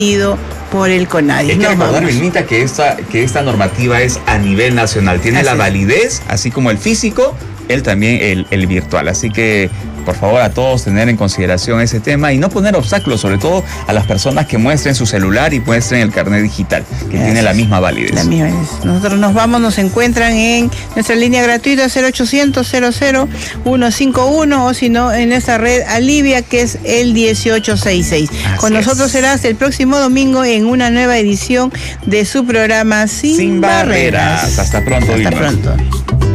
por el CONADI. Hay que recordar, Vilmita, que esta normativa es a nivel nacional. Tiene la validez, así como el físico, él también el virtual. Así que, por favor, a todos tener en consideración ese tema y no poner obstáculos, sobre todo a las personas que muestren su celular y muestren el carnet digital, que tiene la misma validez. La misma validez. Nosotros nos encuentran en nuestra línea gratuita 0800 00 151 o si no en esa red Alivia, que es el 1866. Con nosotros serás el próximo domingo en una nueva edición de su programa Sin Barreras. Hasta pronto, Hasta pronto.